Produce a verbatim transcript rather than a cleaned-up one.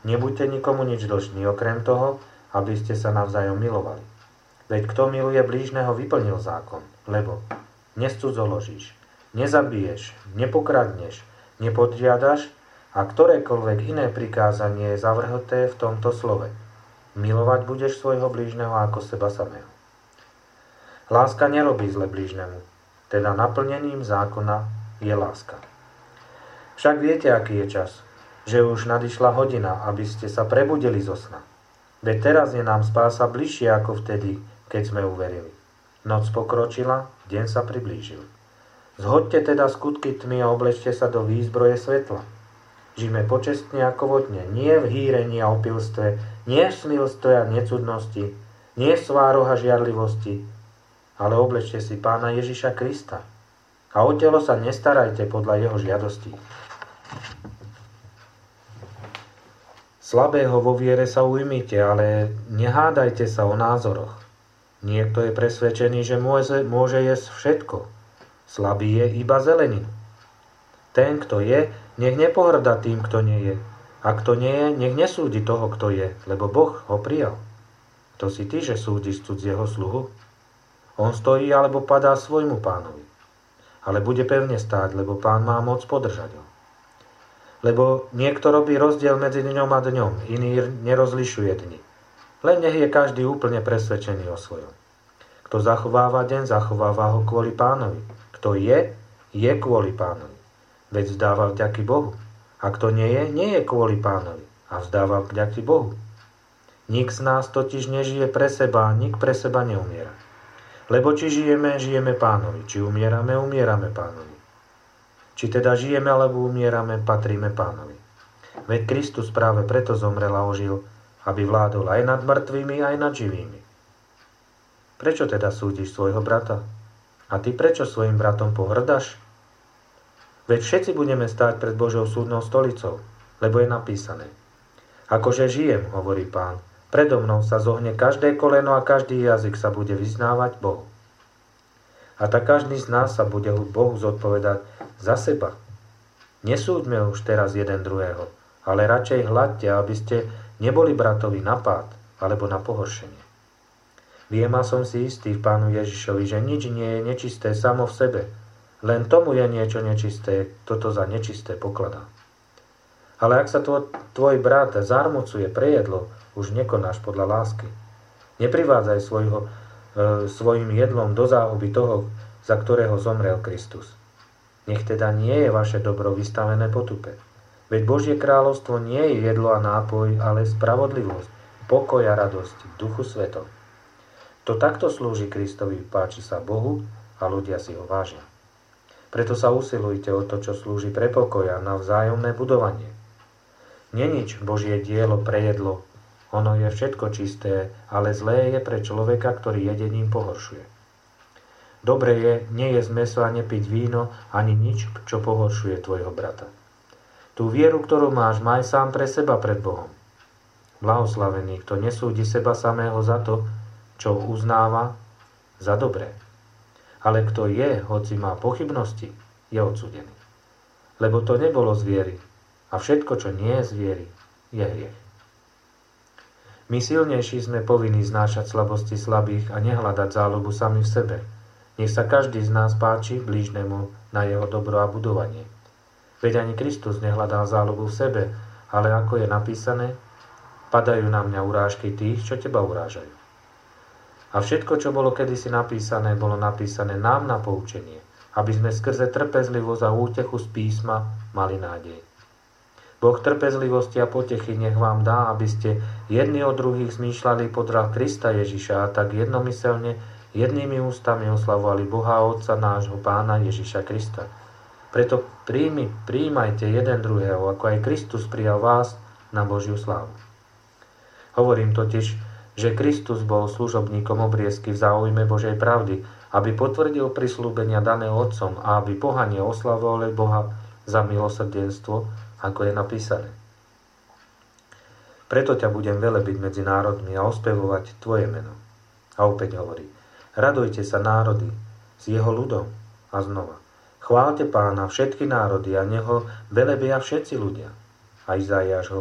Nebuďte nikomu nič dlžní, okrem toho, aby ste sa navzájom milovali. Veď kto miluje blížneho, vyplnil zákon, lebo nescudzoložíš, nezabiješ, nepokradneš, nepodriadaš a ktorékoľvek iné prikázanie je zavrhnuté v tomto slove. Milovať budeš svojho blížneho ako seba samého. Láska nerobí zle blížnemu, teda naplnením zákona je láska. Však viete, aký je čas, že už nadišla hodina, aby ste sa prebudili zo sna. Veď teraz je nám spása bližšie ako vtedy, keď sme uverili. Noc pokročila, deň sa priblížil. Zhoďte teda skutky tmy a oblečte sa do výzbroje svetla. Žijme počestne ako vodne, nie v hýrení a opilstve, nie v smilstve a necudnosti, nie v svároch a žiarlivosti, ale oblečte si Pána Ježiša Krista. A o telo sa nestarajte podľa jeho žiadostí. Slabého vo viere sa ujmite, ale nehádajte sa o názoroch. Niekto je presvedčený, že môže, môže jesť všetko. Slabý je iba zeleninu. Ten, kto je, nech nepohrda tým, kto nie je. A kto nie je, nech nesúdi toho, kto je, lebo Boh ho prijal. To si ty, že súdiš cudzieho sluhu? On stojí alebo padá svojmu pánovi. Ale bude pevne stáť, lebo pán má moc podržať ho. Lebo niekto robí rozdiel medzi dňom a dňom, iný nerozlišuje dni. Len nech je každý úplne presvedčený o svojom. Kto zachováva deň, zachováva ho kvôli pánovi. Kto je, je kvôli pánovi. Veď vzdáva vďaky Bohu. A kto nie je, nie je kvôli pánovi. A vzdáva vďaky Bohu. Nik z nás totiž nežije pre seba, nik pre seba neumiera. Lebo či žijeme, žijeme pánovi. Či umierame, umierame pánovi. Či teda žijeme alebo umierame, patríme pánovi. Veď Kristus práve preto zomrel a ožil, aby vládol aj nad mŕtvými, aj nad živými. Prečo teda súdiš svojho brata? A ty prečo svojim bratom pohrdaš? Veď všetci budeme stáť pred Božou súdnou stolicou, lebo je napísané. Akože žijem, hovorí Pán, predo mnou sa zohne každé koleno a každý jazyk sa bude vyznávať Bohu. A tak každý z nás sa bude Bohu zodpovedať za seba. Nesúďme už teraz jeden druhého, ale radšej hľadte, aby ste neboli bratovi na pád alebo na pohoršenie. Viem a som si istý v Pánu Ježišovi, že nič nie je nečisté samo v sebe, len tomu je niečo nečisté, toto za nečisté pokladá. Ale ak sa tvoj, tvoj brat zarmucuje pre jedlo, už nekonáš podľa lásky. Neprivádzaj svojho, e, svojim jedlom do záhuby toho, za ktorého zomrel Kristus. Nech teda nie je vaše dobro vystavené potupe. Veď Božie kráľovstvo nie je jedlo a nápoj, ale spravodlivosť, pokoj a radosť v Duchu Svetom. To takto slúži Kristovi, páči sa Bohu a ľudia si ho vážia. Preto sa usilujte o to, čo slúži pre pokoj a na vzájomné budovanie. Nenič Božie dielo pre jedlo, ono je všetko čisté, ale zlé je pre človeka, ktorý jedením pohoršuje. Dobre je nejesť mäso a nepiť víno, ani nič, čo pohoršuje tvojho brata. Tú vieru, ktorú máš, maj sám pre seba pred Bohom. Blahoslavený, kto nesúdi seba samého za to, čo uznáva za dobré. Ale kto je, hoci má pochybnosti, je odsúdený. Lebo to nebolo z viery, a všetko, čo nie je z viery, je hriech. My silnejší sme povinní znášať slabosti slabých a nehľadať záľubu sami v sebe. Nech sa každý z nás páči blížnemu na jeho dobro a budovanie. Veď ani Kristus nehľadal záľubu v sebe, ale ako je napísané, padajú na mňa urážky tých, čo teba urážajú. A všetko, čo bolo kedysi napísané, bolo napísané nám na poučenie, aby sme skrze trpezlivosť a útechu z písma mali nádej. Boh trpezlivosti a potechy nech vám dá, aby ste jedni od druhých zmýšľali podľa Krista Ježiša a tak jednomyselne jednými ústami oslavovali Boha a Otca nášho Pána Ježiša Krista. Preto príjmi, príjmajte jeden druhého, ako aj Kristus prijal vás na Božiu slávu. Hovorím totiž, že Kristus bol služobníkom obriezky v záujme Božej pravdy, aby potvrdil prisľúbenia dané Otcom a aby pohania oslavovali Boha za milosrdenstvo, ako je napísané. Preto ťa budem velebiť medzi národmi a ospevovať tvoje meno. A opäť hovorí, radujte sa národy s jeho ľudom. A znova, chváľte Pána všetky národy a neho velebia všetci ľudia. A Izaiáš